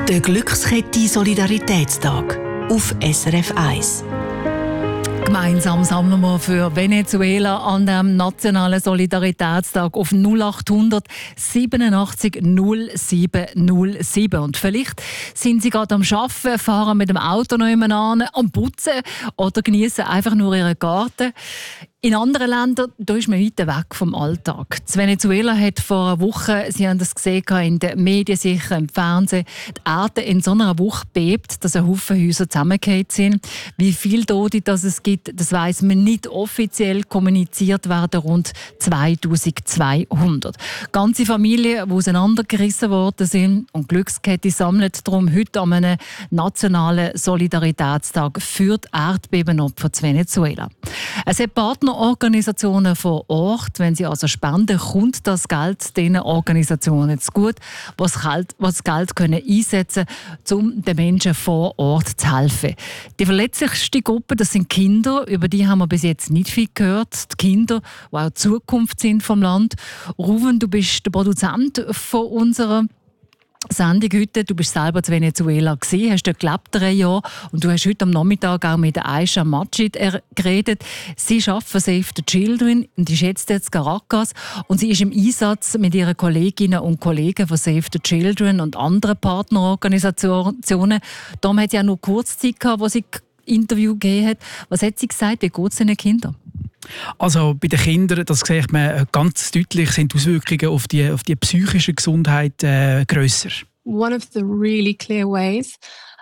Der Glückskette Solidaritätstag auf SRF 1. Gemeinsam sammeln wir für Venezuela an dem nationalen Solidaritätstag auf 0800 87 07 07. Und vielleicht sind Sie gerade am Arbeiten, fahren mit dem Auto noch an, am Putzen oder genießen einfach nur Ihren Garten. In anderen Ländern da ist man weit weg vom Alltag. Das Venezuela hat vor einer Woche, Sie haben das gesehen in den Medien, sicher im Fernsehen, die Erde in so einer Woche bebt, dass ein Haufen Häuser zusammengefallen sind. Wie viele Tote es gibt, das weiss man nicht. Offiziell kommuniziert werden rund 2200. Ganze Familien, die auseinandergerissen worden sind. Und die Glückskette sammelt darum heute an einem nationalen Solidaritätstag für die Erdbebenopfer zu Venezuela. Es hat Partnerorganisationen vor Ort. Wenn sie also spenden, kommt das Geld diesen Organisationen zu gut, was das Geld können einsetzen können, um den Menschen vor Ort zu helfen. Die verletzlichste Gruppe, das sind Kinder. Über die haben wir bis jetzt nicht viel gehört. Die Kinder, die auch die Zukunft sind vom Land. Ruven, du bist der Produzent von unserer Sendung heute. Du bist selber in Venezuela gewesen, hast dort gelebt 3 Jahre und du hast heute am Nachmittag auch mit Aisha Majid geredet. Sie arbeitet für Save the Children und ist jetzt in Caracas und sie ist im Einsatz mit ihren Kolleginnen und Kollegen von Save the Children und anderen Partnerorganisationen. Darum hat sie auch nur kurz Zeit gehabt, wo sie Interview gegeben hat. Was hat sie gesagt? Wie geht es den Kindern? Also bei den Kindern, das sieht man ganz deutlich, sind die Auswirkungen auf die psychische Gesundheit grösser. One of the really clear ways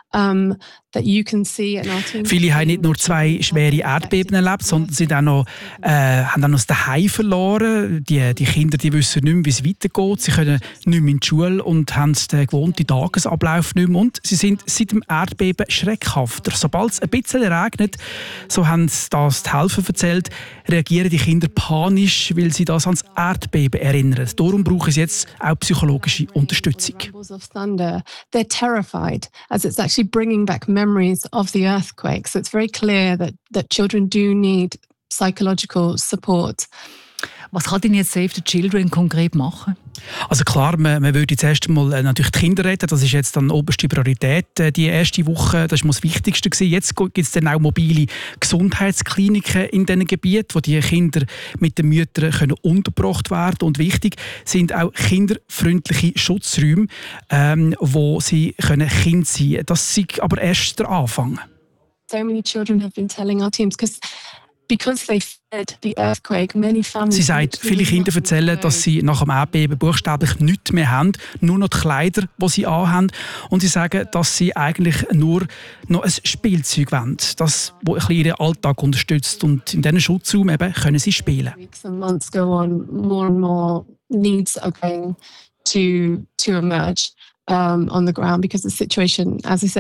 that you can see in our team. Viele haben nicht nur 2 schwere Erdbeben erlebt, sondern sie haben auch noch das Zuhause verloren. Die Kinder die wissen nicht mehr, wie es weitergeht. Sie können nicht mehr in die Schule und haben den gewohnten Tagesablauf nicht mehr. Und sie sind seit dem Erdbeben schreckhafter. Sobald es ein bisschen regnet, so haben sie das die Helfer erzählt, reagieren die Kinder panisch, weil sie das ans Erdbeben erinnern. Darum brauchen sie jetzt auch psychologische Unterstützung. They're terrified, as it's actually bringing back memories of the earthquake. So it's very clear that children do need psychological support. Was kann denn jetzt Save the Children konkret machen? Also klar, man würde jetzt erst einmal natürlich die Kinder retten. Das ist jetzt dann oberste Priorität. Die erste Woche, das war das Wichtigste gewesen. Jetzt gibt es dann auch mobile Gesundheitskliniken in diesen Gebieten, wo die Kinder mit den Müttern können untergebracht werden. Und wichtig sind auch kinderfreundliche Schutzräume, wo sie können Kind sein können. Das ist aber erst der Anfang. So many children have been telling our teams, because they fled the earthquake, many families. Sie sagt, viele Kinder erzählen, dass sie nach dem Erdbeben buchstäblich nichts mehr haben, nur noch die Kleider, die sie anhaben. Und sie sagen, dass sie eigentlich nur noch ein Spielzeug wollen, das ein bisschen ihren Alltag unterstützt. Und in diesen Schutzraum eben können sie spielen. Weeks and months go on, more and more needs are going to emerge on the ground because the situation, as I said,